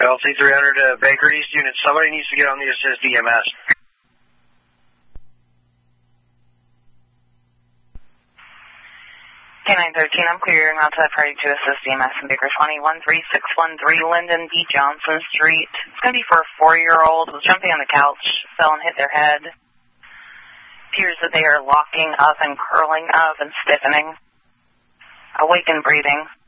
LC300 Baker East unit. Somebody needs to get on the assist EMS. K913, I'm clearing outside party to assist EMS in Baker 213613 Lyndon B. Johnson Street. It's going to be for a 4-year-old who was jumping on the couch, fell and hit their head. Appears that they are locking up and curling up and stiffening. Awake and breathing.